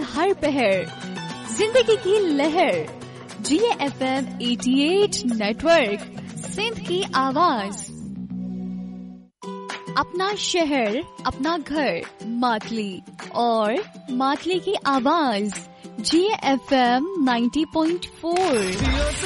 हर पहर, जिंदगी की लहर, GFM 88 नेटवर्क, सिंध की आवाज। अपना शहर, अपना घर, मातली और मातली की आवाज, GFM 90.4।